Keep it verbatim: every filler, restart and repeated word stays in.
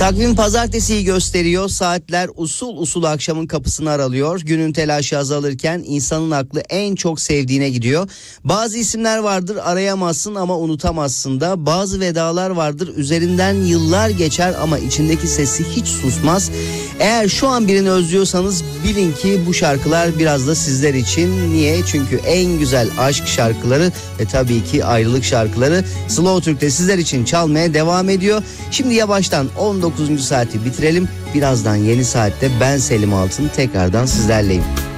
Takvim pazartesiyi gösteriyor. Saatler usul usul akşamın kapısını aralıyor. Günün telaşı azalırken insanın aklı en çok sevdiğine gidiyor. Bazı isimler vardır arayamazsın ama unutamazsın da. Bazı vedalar vardır üzerinden yıllar geçer ama içindeki sesi hiç susmaz. Eğer şu an birini özlüyorsanız bilin ki bu şarkılar biraz da sizler için. Niye? Çünkü en güzel aşk şarkıları ve tabii ki ayrılık şarkıları Slow Türk'te sizler için çalmaya devam ediyor. Şimdi yavaştan on dokuzuncu saati bitirelim. Birazdan yeni saatte ben Selim Altın tekrardan sizlerleyim.